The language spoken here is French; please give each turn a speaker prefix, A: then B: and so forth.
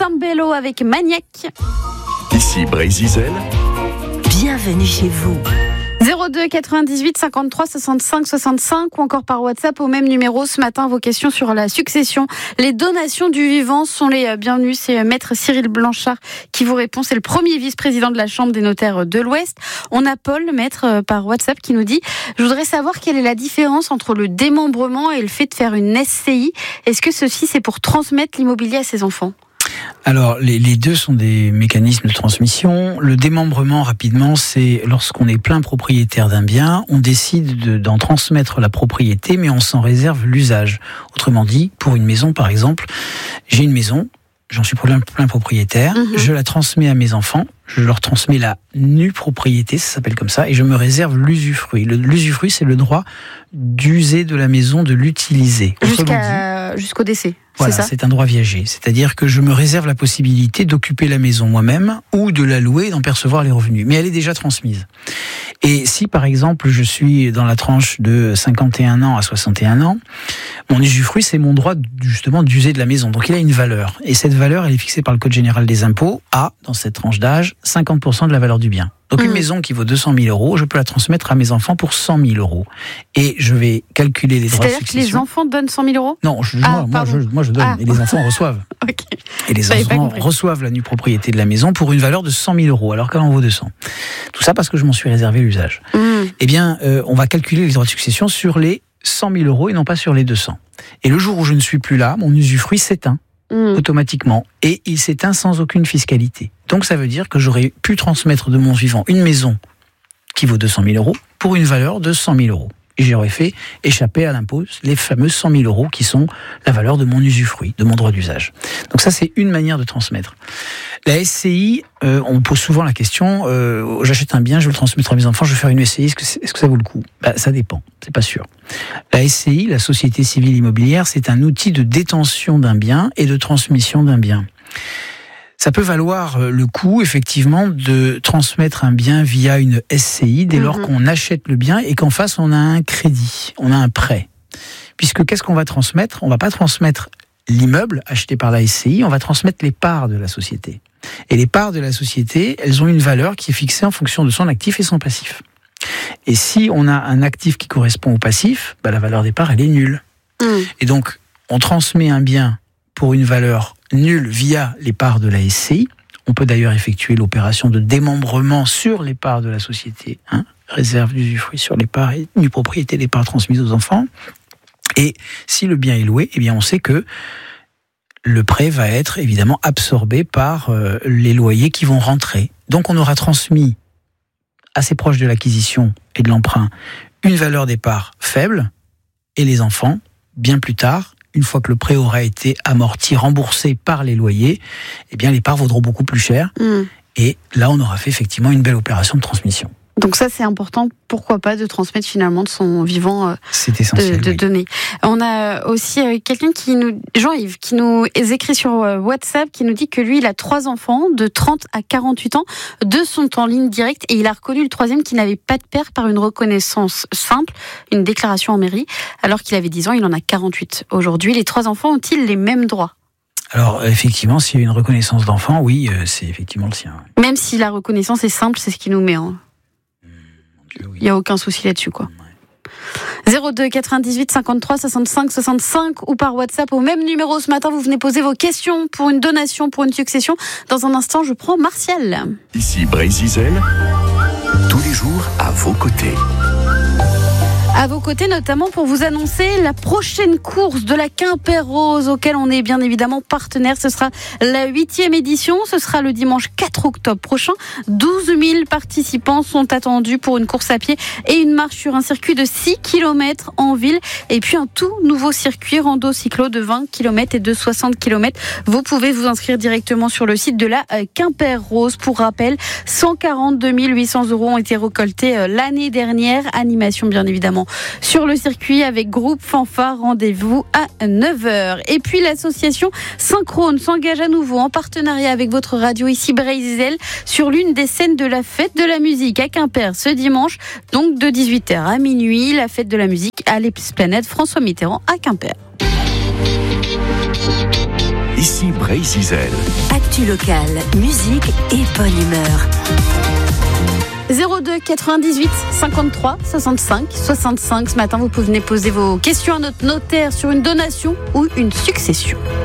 A: Sambello avec Maniac.
B: Ici Brésil.
C: Bienvenue chez vous.
A: 02 98 53 65 65 ou encore par WhatsApp au même numéro. Ce matin, vos questions sur la succession. Les donations du vivant sont les bienvenues. C'est Maître Cyril Blanchard qui vous répond. C'est le premier vice-président de la Chambre des notaires de l'Ouest. On a Paul, Maître, par WhatsApp qui nous dit « Je voudrais savoir quelle est la différence entre le démembrement et le fait de faire une SCI. Est-ce que ceci, c'est pour transmettre l'immobilier à ses enfants ?»
D: Alors, les deux sont des mécanismes de transmission. Le démembrement, rapidement, c'est lorsqu'on est plein propriétaire d'un bien, on décide d'en transmettre la propriété, mais on s'en réserve l'usage. Autrement dit, pour une maison, par exemple, j'ai une maison, j'en suis plein propriétaire, je la transmets à mes enfants, je leur transmets la nue propriété, ça s'appelle comme ça, et je me réserve l'usufruit. L'usufruit, c'est le droit d'user de la maison, de l'utiliser.
A: Jusqu'au décès.
D: Voilà, c'est un droit viager. C'est-à-dire que je me réserve la possibilité d'occuper la maison moi-même ou de la louer et d'en percevoir les revenus. Mais elle est déjà transmise. Et si, par exemple, je suis dans la tranche de 51 ans à 61 ans, mon usufruit, c'est mon droit, justement, d'user de la maison. Donc, il a une valeur. Et cette valeur, elle est fixée par le Code général des impôts à, dans cette tranche d'âge, 50% de la valeur du bien. Donc, une maison qui vaut 200 000 euros, je peux la transmettre à mes enfants pour 100 000 euros. Et je vais calculer les droits de succession.
A: C'est-à-dire que les enfants donnent 100 000 euros ?
D: Non, moi je donne. Et les enfants reçoivent.
A: Okay.
D: Et les enfants reçoivent la nue propriété de la maison pour une valeur de 100 000 euros, alors qu'elle en vaut 200. Tout ça parce que je m'en suis réservé l'usage. Eh bien, on va calculer les droits de succession sur les 100 000 euros et non pas sur les 200. Et le jour où je ne suis plus là, mon usufruit s'éteint. Automatiquement, et il s'éteint sans aucune fiscalité. Donc ça veut dire que j'aurais pu transmettre de mon vivant une maison qui vaut 200 000 euros pour une valeur de 100 000 euros. Et j'aurais fait échapper à l'impôt les fameux 100 000 euros qui sont la valeur de mon usufruit, de mon droit d'usage. Donc ça, c'est une manière de transmettre. La SCI, on me pose souvent la question, j'achète un bien, je veux le transmettre à mes enfants, je vais faire une SCI, est-ce que ça vaut le coup ? Ça dépend, c'est pas sûr. La SCI, la Société Civile Immobilière, c'est un outil de détention d'un bien et de transmission d'un bien. Ça peut valoir le coup, effectivement, de transmettre un bien via une SCI dès lors qu'on achète le bien et qu'en face, on a un crédit, on a un prêt. Puisque qu'est-ce qu'on va transmettre ? On va pas transmettre l'immeuble acheté par la SCI, on va transmettre les parts de la société. Et les parts de la société, elles ont une valeur qui est fixée en fonction de son actif et son passif. Et si on a un actif qui correspond au passif, la valeur des parts, elle est nulle. Et donc, on transmet un bien pour une valeur nulle via les parts de la SCI. On peut d'ailleurs effectuer l'opération de démembrement sur les parts de la société, réserve d'usufruit sur les parts et nue propriété des parts transmises aux enfants. Et si le bien est loué, eh bien on sait que le prêt va être évidemment absorbé par les loyers qui vont rentrer. Donc on aura transmis assez proche de l'acquisition et de l'emprunt une valeur des parts faible, et les enfants, bien plus tard, une fois que le prêt aura été amorti, remboursé par les loyers, eh bien les parts vaudront beaucoup plus cher. Et là, on aura fait effectivement une belle opération de transmission.
A: Donc ça, c'est important, pourquoi pas, de transmettre finalement de son vivant,
D: c'est essentiel,
A: de donner. On a aussi quelqu'un Jean-Yves, qui nous écrit sur WhatsApp, qui nous dit que lui, il a 3 enfants de 30 à 48 ans, 2 sont en ligne directe, et il a reconnu le 3e qui n'avait pas de père par une reconnaissance simple, une déclaration en mairie, alors qu'il avait 10 ans, il en a 48 aujourd'hui. Les 3 enfants ont-ils les mêmes droits ?
D: Alors, effectivement, s'il y a une reconnaissance d'enfant, oui, c'est effectivement le sien.
A: Même si la reconnaissance est simple, c'est ce qui nous met en... Il n'y a aucun souci là-dessus, quoi. 02 98 53 65 65 ou par WhatsApp au même numéro. Ce matin, vous venez poser vos questions pour une donation, pour une succession. Dans un instant, je prends Martial.
B: Ici Brésil, tous les jours à vos côtés.
A: À vos côtés, notamment pour vous annoncer la prochaine course de la Quimper Rose, auquel on est bien évidemment partenaire. Ce sera la 8e édition. Ce sera le dimanche 4 octobre prochain. 12 000 participants sont attendus pour une course à pied et une marche sur un circuit de 6 km en ville. Et puis un tout nouveau circuit rando-cyclo de 20 km et de 60 km. Vous pouvez vous inscrire directement sur le site de la Quimper Rose. Pour rappel, 142 800 € ont été récoltés l'année dernière. Animation bien évidemment sur le circuit avec groupe fanfare. Rendez-vous à 9h. Et puis l'association Synchrone s'engage à nouveau en partenariat avec votre radio ici Brésil sur l'une des scènes de la fête de la musique à Quimper ce dimanche, donc de 18h à minuit, la fête de la musique à l'Esplanade François Mitterrand à Quimper.
B: Ici Brésil.
C: Actu locale, musique et bonne humeur.
A: 02 98 53 65 65. Ce matin, vous pouvez poser vos questions à notre notaire sur une donation ou une succession.